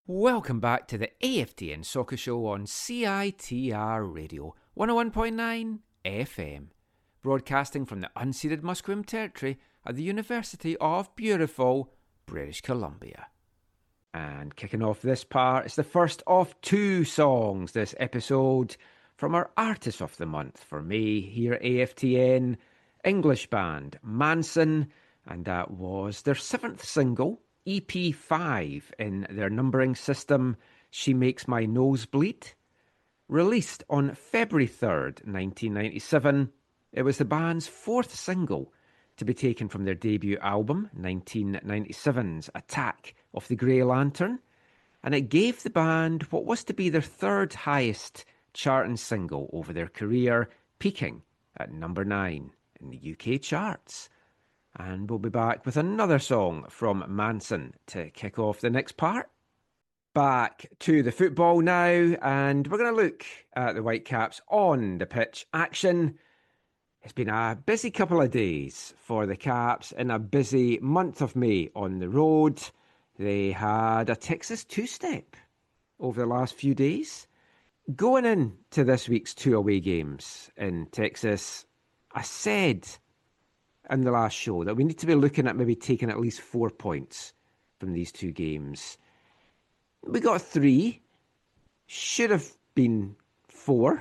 Welcome back to the AFTN Soccer Show on CITR Radio 101.9 FM, broadcasting from the unceded Musqueam territory at the University of beautiful British Columbia. And kicking off this part, it's the first of two songs this episode from our Artist of the Month for May here at AFTN, English band Manson, and that was their 7th single, EP5 in their numbering system, She Makes My Nose Bleed. Released on February 3rd, 1997, it was the band's 4th single to be taken from their debut album, 1997's Attack of the Grey Lantern, and it gave the band what was to be their 3rd highest charting single over their career, peaking at number 9 in the UK charts. And we'll be back with another song from Manson to kick off the next part. Back to the football now, and we're going to look at the Whitecaps on the pitch action. It's been a busy couple of days for the Caps and a busy month of May on the road. They had a Texas two-step over the last few days. Going into this week's 2 away games in Texas, I said in the last show that we need to be looking at maybe taking at least 4 points from these 2 games. We got 3. Should have been 4.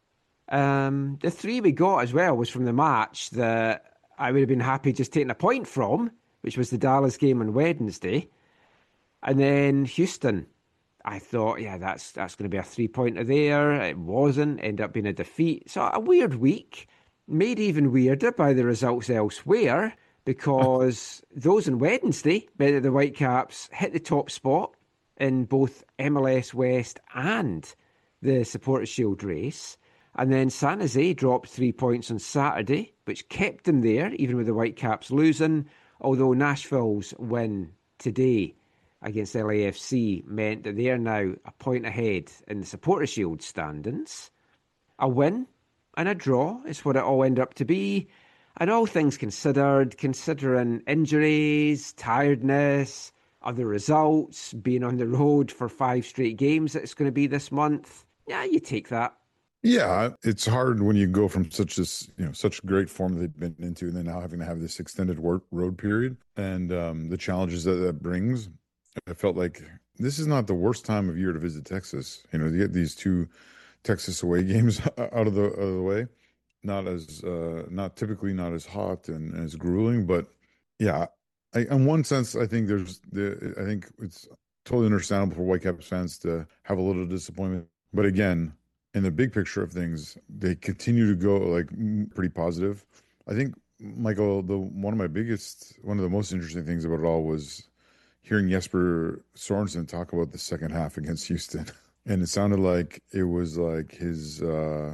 The 3 we got as well was from the match that I would have been happy just taking a point from, which was the Dallas game on Wednesday. And then Houston, I thought, yeah, that's going to be a 3-pointer there. It wasn't. Ended up being a defeat. So a weird week. Made even weirder by the results elsewhere, because those on Wednesday meant that the Whitecaps hit the top spot in both MLS West and the Supporters' Shield race. And then San Jose dropped 3 points on Saturday, which kept them there, even with the Whitecaps losing, although Nashville's win today against LAFC meant that they are now a point ahead in the Supporters' Shield standings. A win and a draw is what it all ended up to be. And all things considered, considering injuries, tiredness, other results, being on the road for 5 straight games that it's going to be this month, yeah, you take that. Yeah, it's hard when you go from such great form they've been into, and then now having to have this extended road period and the challenges that brings. I felt like this is not the worst time of year to visit Texas. You get these 2 Texas away games out of the way, not typically not as hot and as grueling, but yeah, in one sense, I think I think it's totally understandable for Whitecaps fans to have a little disappointment. But again, in the big picture of things, they continue to go pretty positive. I think, Michael, one of the most interesting things about it all was hearing Jesper Sorensen talk about the second half against Houston. And it sounded like it was like his,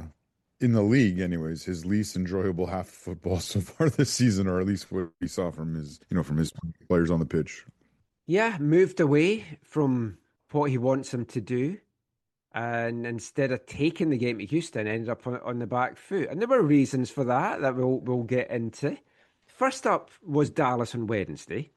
in the league anyways, his least enjoyable half of football so far this season, or at least what we saw from his players on the pitch. Yeah, moved away from what he wants him to do. And instead of taking the game to Houston, ended up on the back foot. And there were reasons for that we'll get into. First up was Dallas on Wednesday.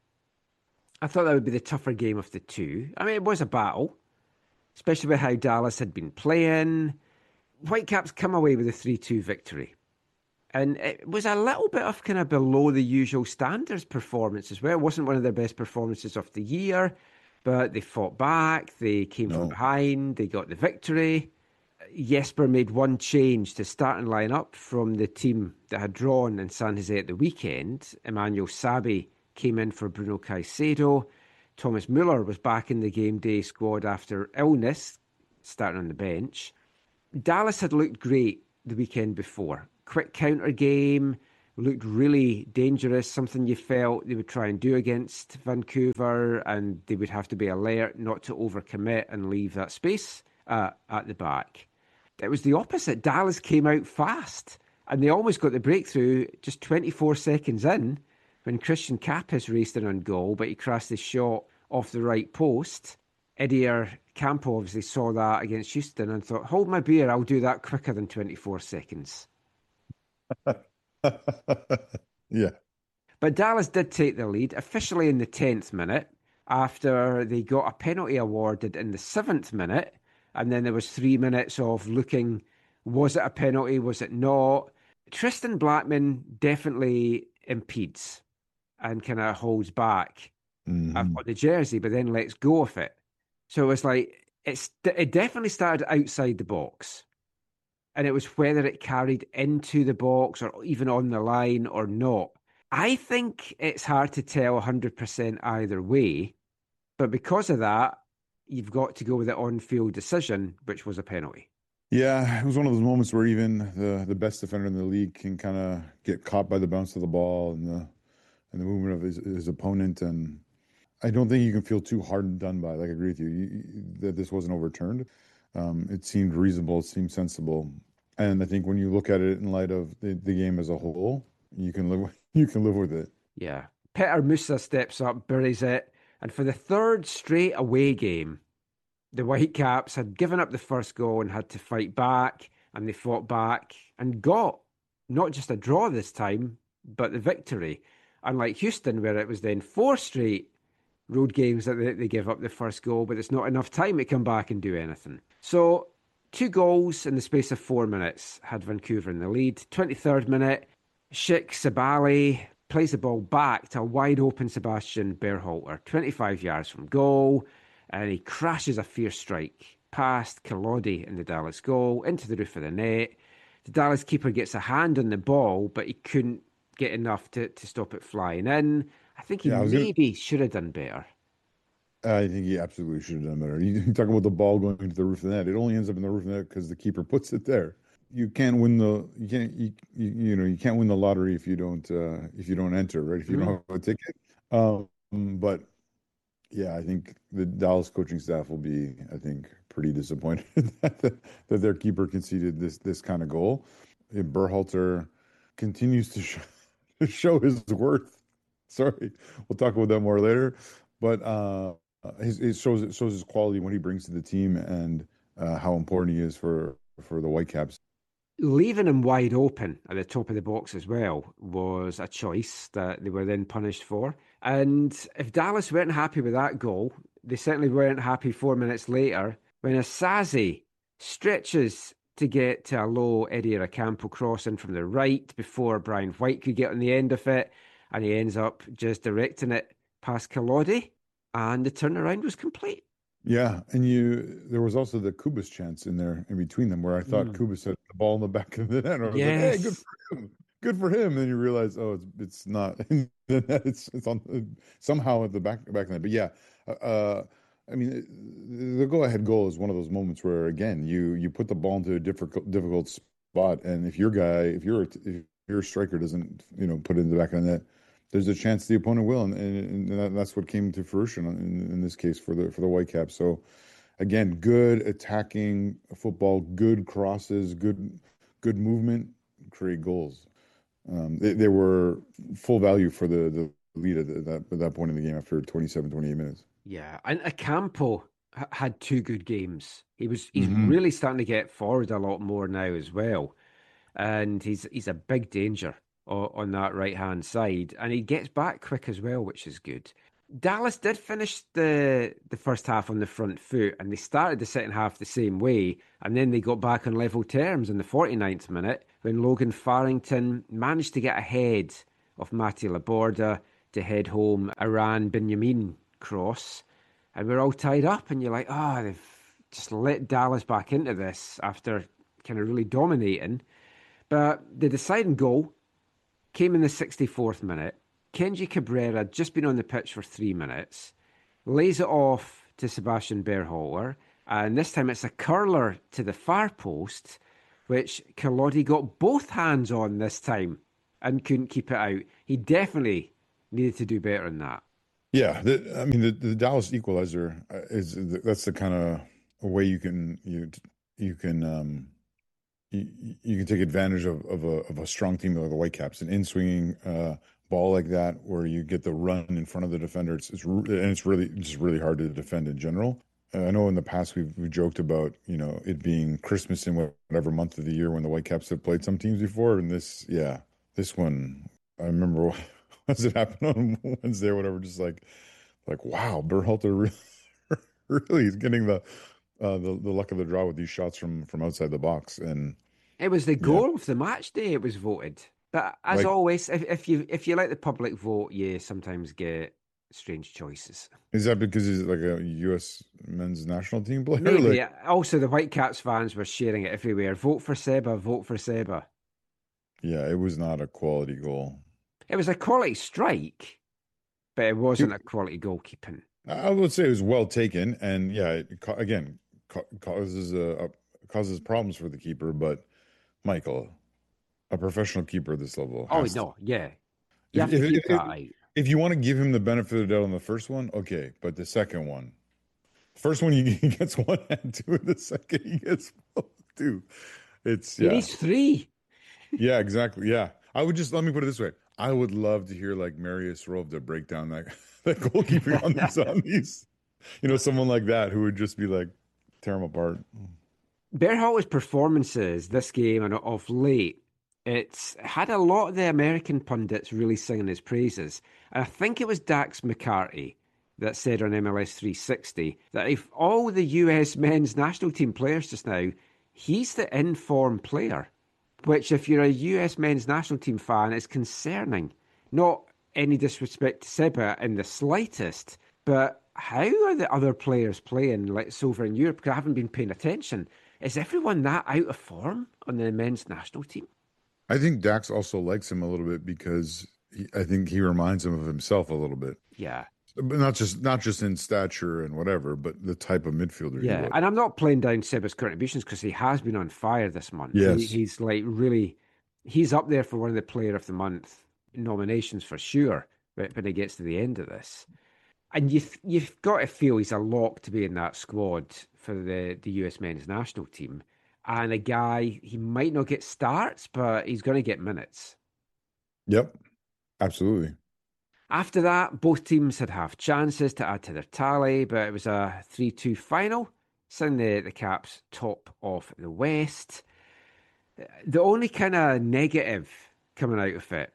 I thought that would be the tougher game of the 2. I mean, it was a battle, especially with how Dallas had been playing. Whitecaps come away with a 3-2 victory. And it was a little bit of kind of below the usual standards performance as well. It wasn't one of their best performances of the year, but they fought back, they came from behind, they got the victory. Jesper made one change to starting lineup from the team that had drawn in San Jose at the weekend. Emmanuel Sabe came in for Bruno Caicedo. Thomas Muller was back in the game day squad after illness, starting on the bench. Dallas had looked great the weekend before. Quick counter game, looked really dangerous, something you felt they would try and do against Vancouver, and they would have to be alert not to overcommit and leave that space at the back. It was the opposite. Dallas came out fast, and they almost got the breakthrough just 24 seconds in when Christian Capis raced in on goal, but he crashed his shot off the right post. Edir Campo obviously saw that against Houston and thought, hold my beer, I'll do that quicker than 24 seconds. Yeah. But Dallas did take the lead, officially in the 10th minute, after they got a penalty awarded in the 7th minute. And then there was 3 minutes of looking, was it a penalty? Was it not? Tristan Blackman definitely impedes and kind of holds back on Hmm. the jersey, but then lets go of it. So it was like, it definitely started outside the box. And it was whether it carried into the box or even on the line or not. I think it's hard to tell 100% either way, but because of that, you've got to go with the on-field decision, which was a penalty. Yeah, it was one of those moments where even the best defender in the league can kind of get caught by the bounce of the ball and the movement of his opponent. And I don't think you can feel too hard done by. Like, I agree with that this wasn't overturned. It seemed reasonable, it seemed sensible. And I think when you look at it in light of the game as a whole, you can live with it. Yeah. Peter Musa steps up, buries it, and for the third straight away game, the Whitecaps had given up the first goal and had to fight back, and they fought back and got not just a draw this time, but the victory. Unlike Houston, where it was then four straight road games that they give up the first goal, but it's not enough time to come back and do anything. So, two goals in the space of 4 minutes had Vancouver in the lead. 23rd minute, Schick Sabali plays the ball back to a wide open Sebastian Berhalter, 25 yards from goal, and he crashes a fierce strike past Kalodi in the Dallas goal into the roof of the net. The Dallas keeper gets a hand on the ball, but he couldn't get enough to stop it flying in. I think he Yeah, I was gonna. maybe should have done better. I think he absolutely should have done better. You talk about the ball going to the roof of the net. It only ends up in the roof of the net because the keeper puts it there. You can't win the lottery if you don't enter, right? If you don't Mm. have a ticket. But yeah, I think the Dallas coaching staff will be, I think, pretty disappointed that their keeper conceded this kind of goal. Berhalter continues to show his worth. Sorry, we'll talk about that more later. But it shows his quality when he brings to the team and how important he is for the Whitecaps. Leaving him wide open at the top of the box as well was a choice that they were then punished for. And if Dallas weren't happy with that goal, they certainly weren't happy 4 minutes later when Asazi stretches to get to a low Eddie Ocampo crossing from the right before Brian White could get on the end of it. And he ends up just directing it past Kalodi. And the turnaround was complete. Yeah, there was also the Kubas chance in there in between them where I thought Mm. Kubas had the ball in the back of the net. And I was like, hey, Yes. good for him. And then you realize, oh, it's not in the net. It's on somehow at the back of the net. But yeah, I mean, the go-ahead goal is one of those moments where again you put the ball into a difficult spot, and if your striker doesn't put it in the back of the net, there's a chance the opponent will, and that's what came to fruition in this case for the Whitecaps. So again, good attacking football, good crosses, good movement, create goals. They were full value for the lead at that point in the game after 27, 28 minutes. Yeah, and Acampo had two good games. He's Hmm. really starting to get forward a lot more now as well, and he's a big danger on that right hand side, and he gets back quick as well, which is good. Dallas did finish the first half on the front foot, and they started the second half the same way, and then they got back on level terms in the 49th minute when Logan Farrington managed to get ahead of Matty Laborda to head home Iran Benjamin cross, and we're all tied up, and you're like, oh, they've just let Dallas back into this after kind of really dominating. But the deciding goal came in the 64th minute. Kenji Cabrera had just been on the pitch for 3 minutes, lays it off to Sebastian Berhalter, and this time it's a curler to the far post, which Kalodi got both hands on this time and couldn't keep it out. He definitely needed to do better than that. Yeah, I mean the Dallas equalizer that's the kind of way you can you can take advantage of a strong team like the Whitecaps, an in swinging ball like that where you get the run in front of the defender. It's really just really hard to defend in general. I know in the past we've joked about it being Christmas in whatever month of the year when the Whitecaps have played some teams before, and this one I remember. As it happened on Wednesday or whatever, just like like, wow, Berhalter really is getting the luck of the draw with these shots from outside the box. And It was the yeah, goal of the match day. It was voted, but as like, always, if you let the public vote, you sometimes get strange choices. is that because he's like a U.S. men's national team player? Maybe. Like, Also, the Whitecaps fans were sharing it everywhere. Vote for Seba. Vote for Seba. yeah, it was not a quality goal. It was a quality strike, but it wasn't a quality goalkeeping. I would say it was well taken, and yeah, again causes problems for the keeper. But Michael, a professional keeper at this level, Oh has to, no, yeah, you if, have to if, keep that if, out. if you want to give him the benefit of the doubt on the first one, okay, but the second one, first one he gets one and two, and the second he gets both two. It's He yeah, needs three. yeah, exactly, yeah. I would just let me put it this way: I would love to hear like Marius Rove to break down that that goalkeeping on these, someone like that who would just be like tear them apart. Berhalter's performances this game and of late, it's had a lot of the American pundits really singing his praises. And I think it was Dax McCarty that said on MLS 360 that if all the US men's national team players just now, he's the in-form player, which if you're a US men's national team fan is concerning. Not any disrespect to Seba in the slightest, but how are the other players playing like over in Europe? Because I haven't been paying attention. Is everyone that out of form on the men's national team? I think Dax also likes him a little bit because I think he reminds him of himself a little bit. Yeah. But not just in stature and whatever, but the type of midfielder he Yeah. was. And I'm not playing down Seba's contributions because he has been on fire this month. Yes. He's like really, he's up there for one of the player of the month nominations for sure when he gets to the end of this. And you've got to feel he's a lock to be in that squad for the US men's national team. And a guy, he might not get starts, but he's going to get minutes. Yep, absolutely. After that, both teams had half chances to add to their tally, but it was a 3-2 final, sending the Caps top of the West. The only kind of negative coming out of it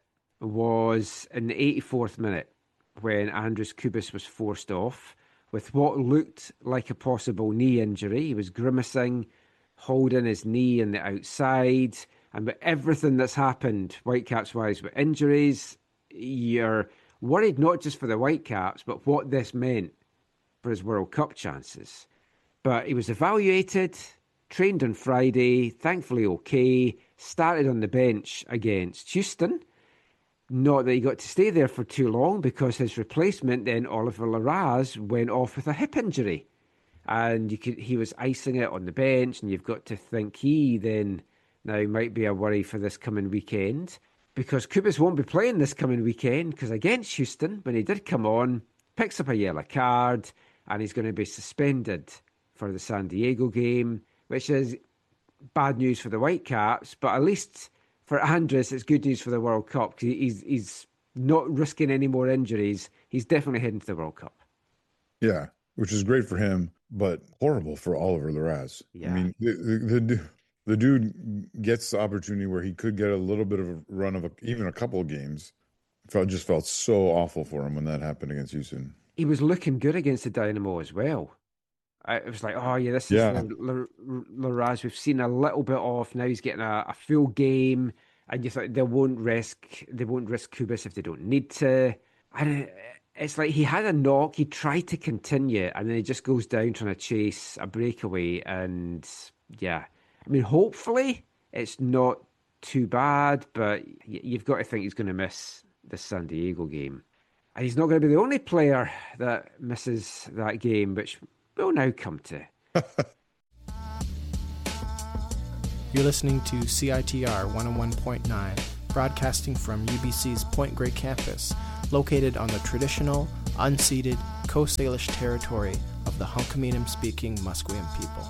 was in the 84th minute when Andris Kubis was forced off with what looked like a possible knee injury. He was grimacing, holding his knee on the outside. And with everything that's happened, Whitecaps-wise, with injuries, you're worried not just for the Whitecaps, but what this meant for his World Cup chances. But he was evaluated, trained on Friday, thankfully okay, started on the bench against Houston. Not that he got to stay there for too long because his replacement, then Oliver Larraz, went off with a hip injury. And he was icing it on the bench, and you've got to think he then now might be a worry for this coming weekend because Kubis won't be playing this coming weekend because against Houston, when he did come on, picks up a yellow card and he's going to be suspended for the San Diego game, which is bad news for the Whitecaps, but at least for Andris, it's good news for the World Cup because he's not risking any more injuries. He's definitely heading to the World Cup. Yeah, which is great for him, but horrible for Oliver Larraz. Yeah. I mean, the dude gets the opportunity where he could get a little bit of a run of even a couple of games. Just felt so awful for him when that happened against Houston. He was looking good against the Dynamo as well. It was like, oh yeah, this is Larraz we've seen a little bit of. Now he's getting a full game, and you thought they won't risk Kubis if they don't need to. And it's like he had a knock, he tried to continue, and then he just goes down trying to chase a breakaway. And yeah, I mean, hopefully it's not too bad, but you've got to think he's going to miss the San Diego game, and he's not going to be the only player that misses that game, which we'll now come to. You're listening to CITR 101.9, broadcasting from UBC's Point Grey campus, located on the traditional, unceded Coast Salish territory of the Hunkaminam-speaking Musqueam people.